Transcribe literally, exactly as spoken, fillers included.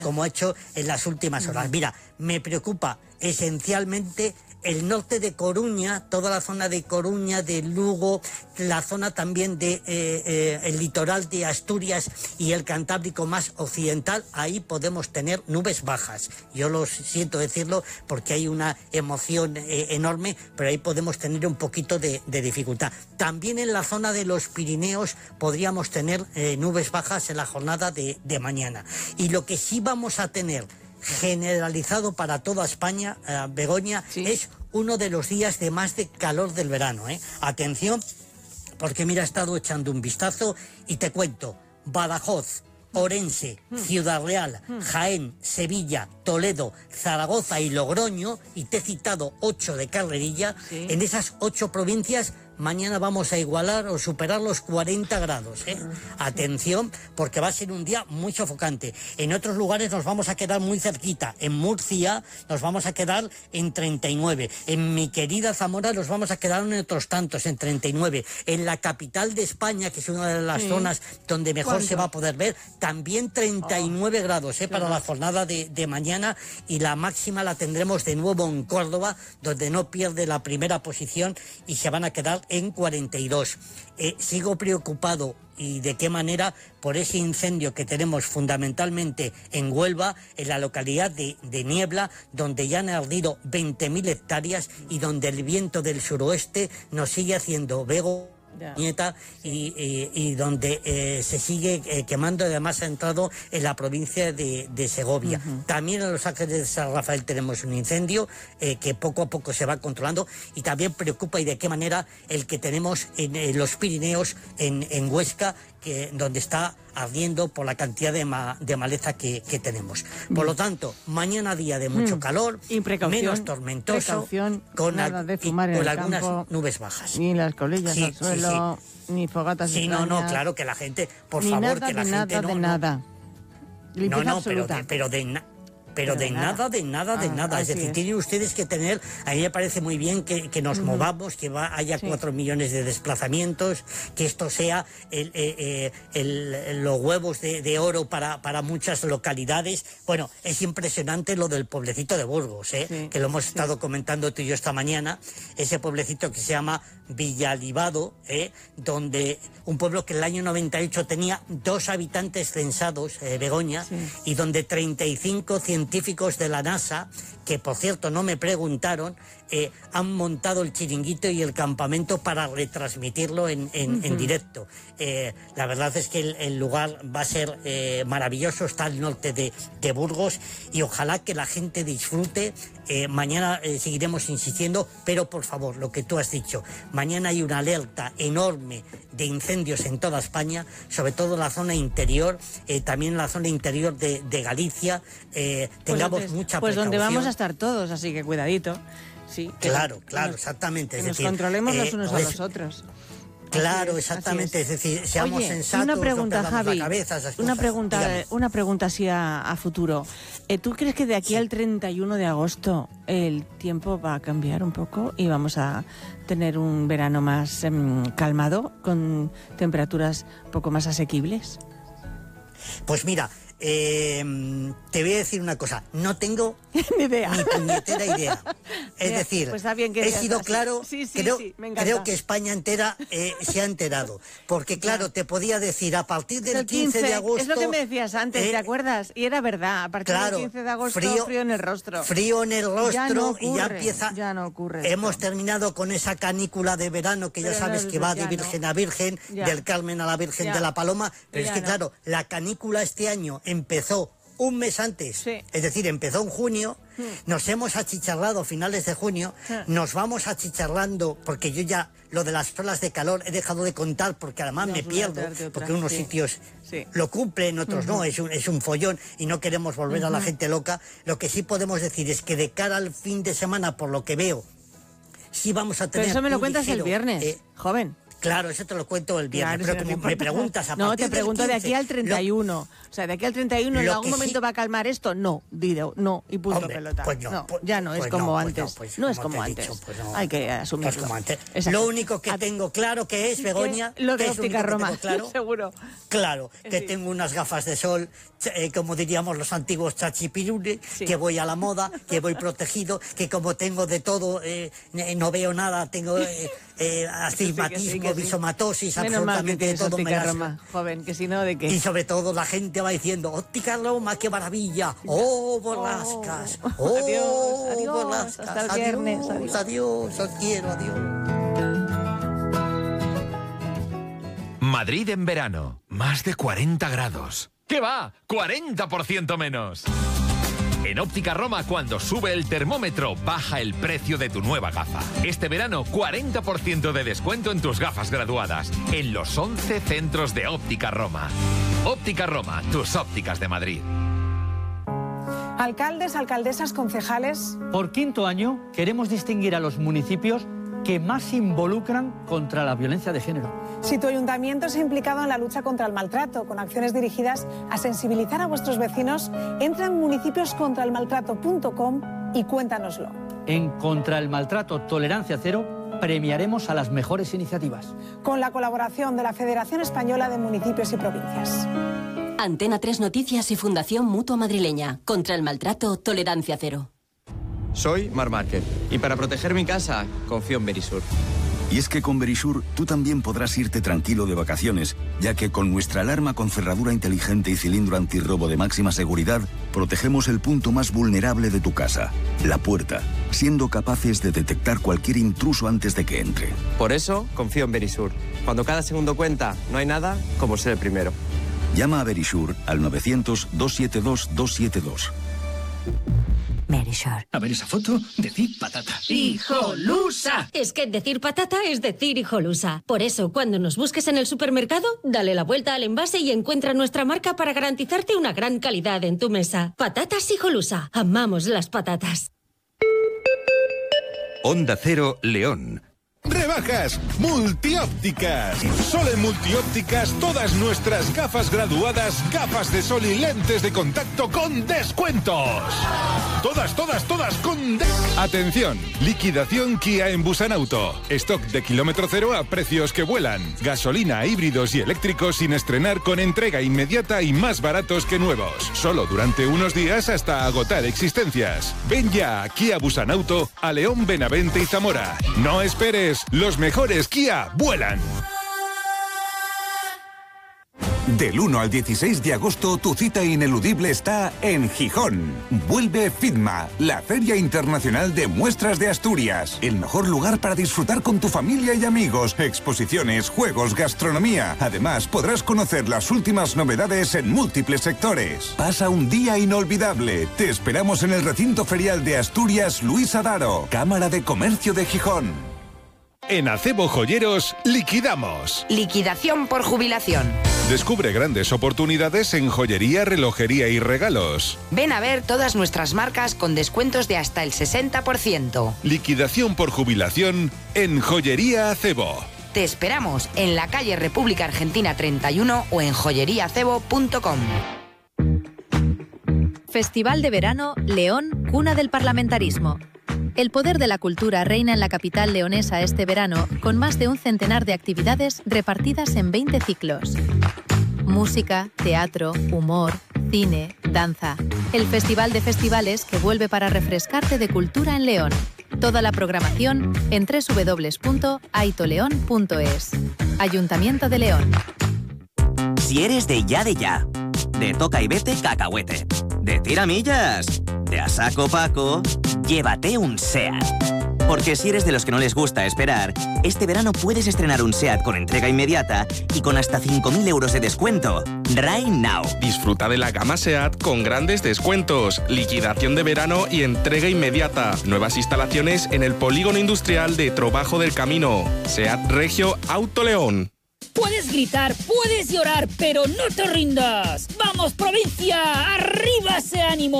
como ha hecho en las últimas horas. Mira, me preocupa esencialmente el norte de Coruña, toda la zona de Coruña, de Lugo, la zona también de eh, eh, el litoral de Asturias y el Cantábrico más occidental. Ahí podemos tener nubes bajas. Yo lo siento decirlo porque hay una emoción eh, enorme, pero ahí podemos tener un poquito de, de dificultad. También en la zona de los Pirineos podríamos tener eh, nubes bajas en la jornada de, de mañana. Y lo que sí vamos a tener generalizado para toda España, eh, Begoña, sí, es uno de los días de más de calor del verano, ¿eh? Atención, porque mira, he estado echando un vistazo y te cuento, Badajoz, Orense, Ciudad Real, Jaén, Sevilla, Toledo, Zaragoza y Logroño, y te he citado ocho de carrerilla, sí, en esas ocho provincias mañana vamos a igualar o superar los cuarenta grados, ¿eh? Atención, porque va a ser un día muy sofocante. En otros lugares nos vamos a quedar muy cerquita. En Murcia nos vamos a quedar en treinta y nueve. En mi querida Zamora nos vamos a quedar en otros tantos, en treinta y nueve. En la capital de España, que es una de las sí. zonas donde mejor ¿Cuánto? se va a poder ver, también treinta y nueve oh. grados, ¿eh? para la jornada de, de mañana, y la máxima la tendremos de nuevo en Córdoba, donde no pierde la primera posición y se van a quedar en cuarenta y dos. Eh, sigo preocupado, y de qué manera, por ese incendio que tenemos fundamentalmente en Huelva, en la localidad de, de Niebla, donde ya han ardido veinte mil hectáreas y donde el viento del suroeste nos sigue haciendo vego nieta y, y, y donde eh, se sigue eh, quemando. Además ha entrado en la provincia de, de Segovia. Uh-huh. También en Los Ángeles de San Rafael tenemos un incendio eh, que poco a poco se va controlando, y también preocupa y de qué manera el que tenemos en, en los Pirineos, en, en Huesca, que, donde está ardiendo por la cantidad de, ma, de maleza que, que tenemos. Por lo tanto, mañana día de mucho calor, menos tormentoso, con, al, y, con algunas campo, nubes bajas. Ni las colillas sí, al suelo, sí, sí. ni fogatas Sí, extrañas, no, no, claro, que la gente, por ni favor, nada, que la de gente nada, no... de no, nada. No, no, pero de, pero de nada. Pero, pero de nada, nada de nada, de ah, nada. Es decir, es. tienen ustedes que tener, a mí me parece muy bien que, que nos uh-huh. movamos, que va, haya sí. cuatro millones de desplazamientos, que esto sea el, eh, el, el, los huevos de, de oro para, para muchas localidades. Bueno, es impresionante lo del pueblecito de Burgos, ¿eh? sí. que lo hemos sí. estado comentando tú y yo esta mañana, ese pueblecito que se llama Villalibado, ¿eh? donde un pueblo que en el año noventa y ocho tenía dos habitantes censados, eh, Begoña, sí. y donde treinta y cinco científicos de la NASA, que por cierto no me preguntaron, eh, han montado el chiringuito y el campamento para retransmitirlo en, en, uh-huh. en directo. Eh, la verdad es que el, el lugar va a ser eh, maravilloso, está al norte de, de Burgos, y ojalá que la gente disfrute. Eh, mañana eh, seguiremos insistiendo, pero por favor, lo que tú has dicho, mañana hay una alerta enorme de incendios en toda España, sobre todo en la zona interior, eh, también en la zona interior de, de Galicia. Eh, tengamos pues, mucha pues precaución. Donde vamos a estar todos, así que cuidadito. Sí, que claro, que claro, nos, exactamente. Que es nos decir, controlemos eh, los unos pues, a los otros. Claro, es, exactamente, es. es decir, seamos Oye, sensatos, una pregunta, no Javi, la cabeza, esas una cosas. pregunta, Dígame. una pregunta así a, a futuro. Eh, ¿Tú crees que de aquí sí. al treinta y uno de agosto el tiempo va a cambiar un poco y vamos a tener un verano más eh, calmado, con temperaturas un poco más asequibles? Pues mira, Eh, te voy a decir una cosa, no tengo ni idea, ni puñetera idea. Es Mira, decir, pues bien que he sido así. claro, sí, sí, creo, sí, creo que España entera eh, se ha enterado. Porque claro, ya. te podía decir, a partir del quince, quince de agosto... Es lo que me decías antes, eh, ¿te acuerdas? Y era verdad, a partir claro, del quince de agosto, frío, frío en el rostro. Frío en el rostro, ya no ocurre, y ya empieza... Ya no ocurre. Hemos esto. terminado con esa canícula de verano, que pero ya sabes no, que va de Virgen no. a Virgen, ya. del Carmen a la Virgen ya. de la Paloma. Pero ya es que no. claro, la canícula este año empezó un mes antes, sí. es decir, empezó en junio, sí. nos hemos achicharrado a finales de junio, sí. nos vamos achicharrando, porque yo ya lo de las olas de calor he dejado de contar, porque además no, me pierdo, porque unos sí. sitios sí. lo cumplen, otros uh-huh. no, es un, es un follón y no queremos volver uh-huh. a la gente loca. Lo que sí podemos decir es que de cara al fin de semana, por lo que veo, sí vamos a tener... Pero eso me lo un cuentas ligero, el viernes, eh, joven. Claro, eso te lo cuento el viernes, Claro, pero no como me preguntas a No, partir te pregunto del de quince, aquí al treinta y uno. Lo, o sea, de aquí al treinta y uno, ¿en algún momento sí va a calmar esto? No, digo, no, y punto. Hombre, pelota. pues no, no, pues, ya no, es pues como no, antes. Pues no, pues no es como como te he antes. dicho, pues no. Hay que asumirlo. Es como antes. Exacto. Lo único que tengo claro que es, Begoña... Lo de que es lo Óptica único que Roma, tengo claro, seguro. Claro, que Sí. tengo unas gafas de sol, eh, como diríamos los antiguos chachipirule, Sí. que voy a la moda, que voy protegido, que como tengo de todo, eh, no veo nada, tengo eh, eh, astigmatismo, sí, que sí, que sí. bisomatosis, Menos mal que absolutamente de tienes todo. Óptica Me las- Roma, joven, que si no, ¿de qué? Y sobre todo la gente va diciendo, Óptica Roma, qué maravilla, oh, Borrascas, Oh. oh, Adiós, adiós, Borrascas, hasta el viernes, adiós, adiós. adiós, os quiero, adiós. Madrid en verano, más de cuarenta grados. ¿Qué va? cuarenta por ciento menos. En Óptica Roma, cuando sube el termómetro, baja el precio de tu nueva gafa. Este verano, cuarenta por ciento de descuento en tus gafas graduadas, en los once centros de Óptica Roma. Óptica Roma, tus ópticas de Madrid. Alcaldes, alcaldesas, concejales. Por quinto año queremos distinguir a los municipios que más se involucran contra la violencia de género. Si tu ayuntamiento se ha implicado en la lucha contra el maltrato, con acciones dirigidas a sensibilizar a vuestros vecinos, entra en municipios contra el maltrato punto com y cuéntanoslo. En Contra el Maltrato Tolerancia Cero premiaremos a las mejores iniciativas. Con la colaboración de la Federación Española de Municipios y Provincias. Antena tres Noticias y Fundación Mutua Madrileña. Contra el maltrato, tolerancia cero. Soy Mar Márquez y para proteger mi casa confío en Verisur. Y es que con Verisur tú también podrás irte tranquilo de vacaciones, ya que con nuestra alarma con cerradura inteligente y cilindro antirrobo de máxima seguridad, protegemos el punto más vulnerable de tu casa, la puerta, siendo capaces de detectar cualquier intruso antes de que entre. Por eso confío en Verisur. Cuando cada segundo cuenta, no hay nada como ser el primero. Llama a Verisur al novecientos, doscientos setenta y dos, doscientos setenta y dos. Verisur. A ver esa foto, decid patata. ¡Hijolusa! Es que decir patata es decir hijolusa. Por eso, cuando nos busques en el supermercado, dale la vuelta al envase y encuentra nuestra marca para garantizarte una gran calidad en tu mesa. Patatas hijolusa. Amamos las patatas. Onda Cero, León. Rebajas multiópticas. Solo en multiópticas todas nuestras gafas graduadas, gafas de sol y lentes de contacto con descuentos. Todas, todas, todas con de... Atención, liquidación Kia en Busanauto. Stock de kilómetro cero a precios que vuelan. Gasolina, híbridos y eléctricos sin estrenar con entrega inmediata y más baratos que nuevos. Solo durante unos días hasta agotar existencias. Ven ya a Kia Busanauto a León, Benavente y Zamora. No esperes. Los mejores Kia vuelan. Del uno al dieciséis de agosto, tu cita ineludible está en Gijón. Vuelve FITMA, la Feria Internacional de Muestras de Asturias. El mejor lugar para disfrutar con tu familia y amigos. Exposiciones, juegos, gastronomía. Además, podrás conocer las últimas novedades en múltiples sectores. Pasa un día inolvidable. Te esperamos en el recinto ferial de Asturias Luis Adaro, Cámara de Comercio de Gijón. En Acebo Joyeros, liquidamos. Liquidación por jubilación. Descubre grandes oportunidades en joyería, relojería y regalos. Ven a ver todas nuestras marcas con descuentos de hasta el sesenta por ciento. Liquidación por jubilación en Joyería Acebo. Te esperamos en la calle República Argentina treinta y uno o en joyería acebo punto com. Festival de Verano León, cuna del parlamentarismo. El poder de la cultura reina en la capital leonesa este verano, con más de un centenar de actividades repartidas en veinte ciclos. Música, teatro, humor, cine, danza. El Festival de Festivales que vuelve para refrescarte de cultura en León. Toda la programación en doble u doble u doble u punto aitoleón punto es. Ayuntamiento de León. Si eres de ya de ya, de toca y vete cacahuete, de tiramillas, de a saco Paco, llévate un SEAT. Porque si eres de los que no les gusta esperar, este verano puedes estrenar un SEAT con entrega inmediata y con hasta cinco mil euros de descuento. Right now. Disfruta de la gama SEAT con grandes descuentos, liquidación de verano y entrega inmediata. Nuevas instalaciones en el polígono industrial de Trobajo del Camino. SEAT Regio Auto León. Puedes gritar, puedes llorar, pero no te rindas. ¡Vamos, provincia! ¡Arriba ese ánimo!